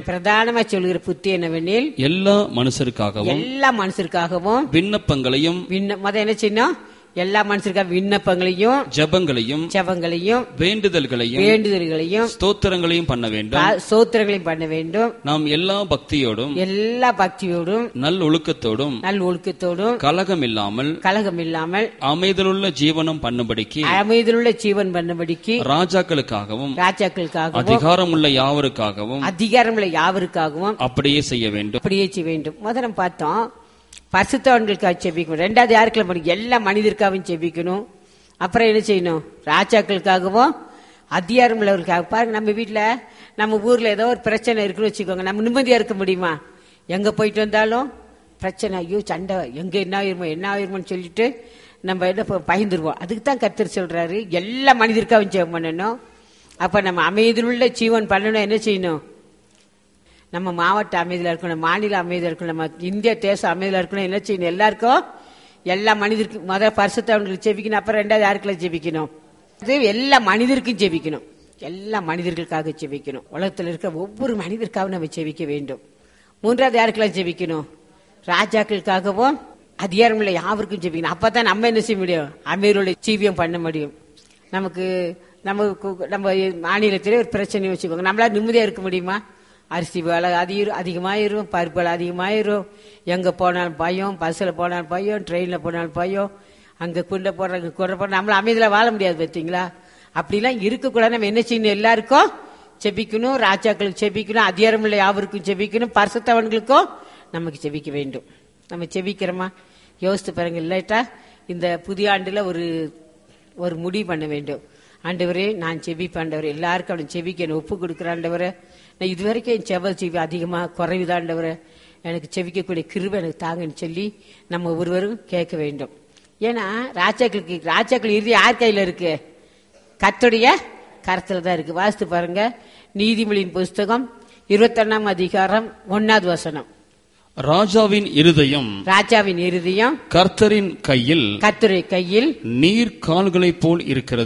நான் பிரதானமா சொல்லுகிற புத்தி என்னவெனில் எல்லா மனுஷருக்காகவும் விண்ணப்பங்களையும் என்ன செய்யணும்? எல்லா மனுஷருக்காக விண்ணப்பங்களையும் ஜெபங்களையும் வேண்டுதல்களையும் ஸ்தோத்திரங்களையும் பண்ண வேண்டும். நாம் எல்லா பக்தியோடும் நல்லொழுக்கத்தோடும் கலகம் இல்லாமல் அமைதலுள்ள ஜீவனம் பண்ணும்படிக்கு ராஜாக்களுக்காகவும் அதிகாரமுள்ள யாவருக்காகவும் அப்படியே செய்ய வேண்டும். முதல்ல பார்த்தோம் பரிசுத்தவான்களுக்காக செபிக்கணும். ரெண்டாவது யாருக்கெல்லாம் படிக்கும்? எல்லா மனிதருக்காகவும் செபிக்கணும். அப்புறம் என்ன செய்யணும்? ராஜாக்களுக்காகவும் அதிகாரம் உள்ளவர்களுக்காக. பாருங்க, நம்ம வீட்டுல நம்ம ஊர்ல ஏதோ ஒரு பிரச்சனை இருக்குன்னு வச்சுக்கோங்க, நம்ம நிம்மதியா இருக்க முடியுமா? எங்க போயிட்டு வந்தாலும் பிரச்சனை, ஐயோ சண்டை, எங்க என்ன ஆயிருமோன்னு சொல்லிட்டு நம்ம என்ன பயந்துருவோம். அதுக்கு தான் கர்த்தர் சொல்றாரு எல்லா மனிதருக்காகவும் ஜெபம் பண்ணணும். அப்ப நம்ம அமைதியுள்ள ஜீவன் பண்ணணும். என்ன செய்யணும்? நம்ம மாவட்ட அமைதியில இருக்கணும், மாநில அமைதியில இருக்கணும், நம்ம இந்திய தேசம் அமைதியில இருக்கணும். என்ன செய்யணும்? எல்லாருக்கும் எல்லா மனிதருக்கு முதல் பரிசுத்தவான்களுக்கு ஜெபிக்கணும். அப்புறம் ரெண்டாவது யாருக்கெல்லாம் ஜெபிக்கணும்? எல்லா மனிதருக்கும் ஜெபிக்கணும். எல்லா மனிதர்களுக்காக ஜெபிக்கணும். உலகத்தில் இருக்க ஒவ்வொரு மனிதருக்காகவும் நம்ம ஜெபிக்க வேண்டும். மூன்றாவது யாருக்கெல்லாம் ஜெபிக்கணும்? ராஜாக்களுக்காகவும் அதிகாரம் இல்லை யாருக்கும் ஜெபிக்கணும். அப்பதான் நம்ம என்ன செய்ய முடியும்? அமைதியுள்ள ஜீவியம் பண்ண முடியும். நம்ம மாநிலத்திலே ஒரு பிரச்சனை வச்சுக்கோங்க, நம்மளால நிம்மதியா இருக்க முடியுமா? அரிசி விலை அதிகமாயிரும், பருப்பு விலை அதிகமாயிரும், எங்க போனாலும் பயம், பஸ்ல போனாலும் பயம், ட்ரெயின்ல போனாலும் பயம், அங்க குண்டை போடுற நம்மள அமைதியில வாழ முடியாது. பார்த்தீங்களா? அப்படிலாம் இருக்கக்கூடாது. நம்ம என்ன செய்யணும்? எல்லாருக்கும் செபிக்கணும், ராஜாக்களுக்கு செபிக்கணும், அதிகாரம் இல்லை யாவருக்கும் செபிக்கணும், பரிசுத்தவான்களுக்கும் நமக்கு செபிக்க வேண்டும். நம்ம செபிக்கிறோமா? யோசித்து பாருங்க. இல்லாட்டா இந்த புதிய ஆண்டுல ஒரு முடிவு பண்ண வேண்டும். ஆண்டவரே, நான் செபிப்பேன் ஆண்டவரே, எல்லாருக்கும் அவனை செபிக்க ஒப்பு கொடுக்குறேன் ஆண்டவரே. நான் இதுவரைக்கும் என் செப செவி அதிகமாக குறைவுதான் ஆண்டவரே, எனக்கு செபிக்கக்கூடிய கிருபை எனக்கு தாங்கன்னு சொல்லி நம்ம ஒருவரும் கேட்க வேண்டும். ஏன்னா ராஜாக்கள் இறுதி யார் கையில் இருக்கு? கர்த்தருடைய கரத்துல தான் இருக்கு. வாசித்து பாருங்க, நீதிமொழியின் புஸ்தகம் 21ஆம் அதிகாரம் 1வது வசனம். ராஜாவின் இருதயம் கர்த்தரின் கையில் நீர்க்கால்களைப் போல்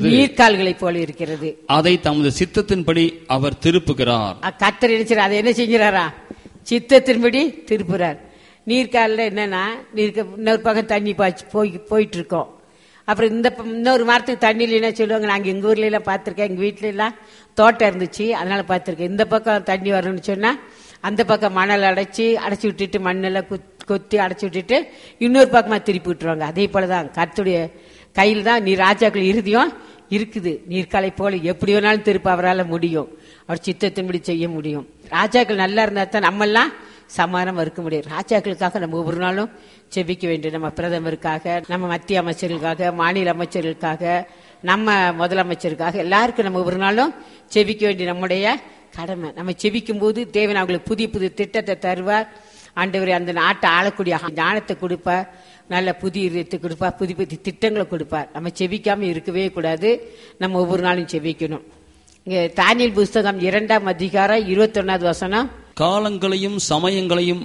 இருக்கிறது. அதை தமது சித்தத்தின்படி அவர் திருப்புகிறார். கர்த்தர் அதை என்ன செஞ்சாரா? சித்தத்தின்படி திருப்புறார். நீர்க்கால என்னன்னா, இன்னொரு பக்கம் தண்ணி போயிட்டு இருக்கோம். அப்புறம் இன்னொரு மரத்துக்கு தண்ணியில என்ன சொல்லுவாங்க, நாங்க எங்க ஊர்ல எல்லாம் பாத்திருக்கேன், எங்க வீட்டுல எல்லாம் தோட்டம் இருந்துச்சு, அதனால பாத்திருக்கேன். இந்த பக்கம் தண்ணி வரணும்னு சொன்னா அந்த பக்கம் மணல் அடைச்சி விட்டுட்டு, மண்ணெல்லாம் கொத்தி அடைச்சி விட்டுட்டு இன்னொரு பக்கமா திருப்பி விட்டுருவாங்க. அதே போலதான் கர்த்தருடைய கையில் தான் ராஜாக்கள் இருதயம் இருக்குது. நீர்க்காலை போல எப்படி வேணாலும் திருப்ப அவரால் முடியும். அவர் சித்தத்தின்படி செய்ய முடியும். ராஜாக்கள் நல்லா இருந்தா தான் நம்ம எல்லாம் சமாதானம் இருக்க முடியும். ராஜாக்களுக்காக நம்ம ஒவ்வொரு நாளும் செபிக்க வேண்டும். நம்ம பிரதமருக்காக, நம்ம மத்திய அமைச்சர்களுக்காக, மாநில அமைச்சர்களுக்காக, நம்ம முதலமைச்சருக்காக, எல்லாருக்கும் நம்ம ஒவ்வொரு நாளும் செபிக்க வேண்டிய நம்முடைய கடமை. நம்ம செபிக்கும் போது தேவன் அவங்களுக்கு புதிய புதிய திட்டத்தை தருவார். ஆண்டவரே, அந்த நாட்டை ஆளக்கூடிய ஞானத்தை கொடுப்பார், நல்ல புதிய இதயத்தை கொடுப்பார், புதிய புதிய திட்டங்களை கொடுப்பார். நம்ம செபிக்காம இருக்கவே கூடாது. நம்ம ஒவ்வொரு நாளும் செபிக்கணும். இங்க தானியேல் புஸ்தகம் 2ஆம் அதிகாரம் 21வது வசனம். காலங்களையும் சமயங்களையும்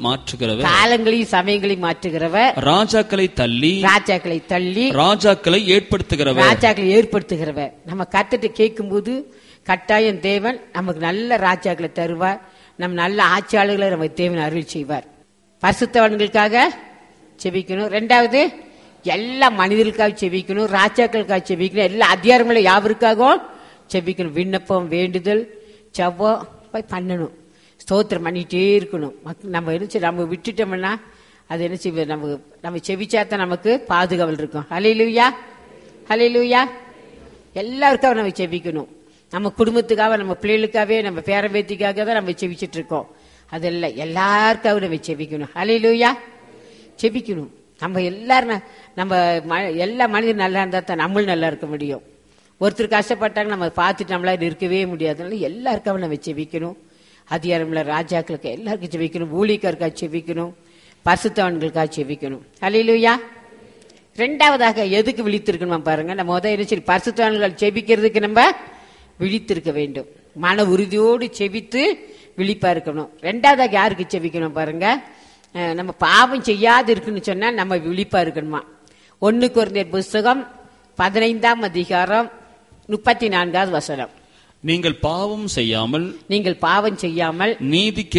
மாற்றுகிறவர், ராஜாக்களை தள்ளி ராஜாக்களை ஏற்படுத்துகிறவர். நம்ம கர்த்தரை கேட்கும் போது கட்டாயம் தேவன் நமக்கு நல்ல ராஜாக்களை தருவார். நம்ம நல்ல ஆட்சியாளர்களை நமக்கு தேவன் அருள் செய்வார். பரிசுத்தவான்களுக்காக செபிக்கணும். ரெண்டாவது எல்லா மனிதர்களுக்காக செபிக்கணும், ராஜாக்களுக்காக செபிக்கணும், எல்லா அதிகாரங்களும் யாவருக்காகவும் செபிக்கணும். விண்ணப்பம், வேண்டுதல், செவ்வாய் பண்ணணும், ஸ்தோத்திரம் பண்ணிட்டே இருக்கணும். நம்ம நம்ம விட்டுட்டோம்னா அது என்ன செய்வது? நம்ம செபிச்சாத்தான் நமக்கு பாதுகாவல் இருக்கும். ஹல்லேலூயா, ஹல்லேலூயா. எல்லாருக்காக நம்ம செபிக்கணும். நம்ம குடும்பத்துக்காக, நம்ம பிள்ளைகளுக்காகவே, நம்ம பேரம்பேத்திக்காக தான் நம்ம செபிச்சுட்டு இருக்கோம். அதெல்லாம் எல்லாருக்காக நம்ம செபிக்கணும். ஹல்லேலூயா, செபிக்கணும். நம்ம எல்லாரும் எல்லா மனிதரும் நல்லா இருந்தா தான் நம்மளும் நல்லா இருக்க முடியும். ஒருத்தர் கஷ்டப்பட்டாங்க நம்ம பார்த்துட்டு நம்மளால இருக்கவே முடியாதுனால எல்லாருக்காக நம்ம செபிக்கணும். அதிகாரம்ல ராஜாக்களுக்கு எல்லாருக்கும் செபிக்கணும், ஊழியக்காருக்காக செபிக்கணும், பரிசுத்தவான்களுக்காக செபிக்கணும். ஹல்லேலூயா. ரெண்டாவதாக எதுக்கு விழித்திருக்கணும் பாருங்க. நம்ம முதல் பரிசுத்தவான்கள் செபிக்கிறதுக்கு நம்ம விழித்திருக்க வேண்டும். மன உறுதியோடு செபித்து விழிப்பா இருக்கணும். ரெண்டாவதாக யாருக்கு செபிக்கணும் பாருங்க. நம்ம பாவம் செய்யாது இருக்குன்னு சொன்னா நம்ம விழிப்பா இருக்கணுமா. 1 கொரிந்தியர் புஸ்தகம் 15ஆம் அதிகாரம் 34வது வசனம். நீங்கள் பாவம் செய்யாமல் நீதி